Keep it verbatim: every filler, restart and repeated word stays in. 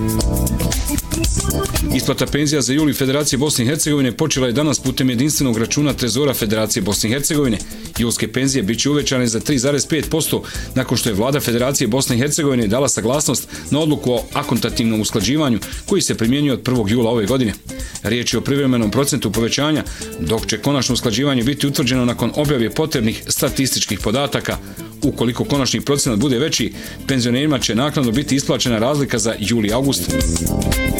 Isplata penzija za juli Federacije Bosne i Hercegovine počela je danas putem jedinstvenog računa Trezora Federacije Bosne i Hercegovine. Julske penzije biće uvećane za tri zarez pet posto nakon što je vlada Federacije Bosne i Hercegovine dala saglasnost na odluku o akontativnom usklađivanju koji se primjenjuje od prvog jula ove godine. Riječ je o privremenom procentu povećanja, dok će konačno usklađivanje biti utvrđeno nakon objave potrebnih statističkih podataka. Ukoliko konačni procenat bude veći, penzionerima će naknadno biti isplaćena razlika za juli i august.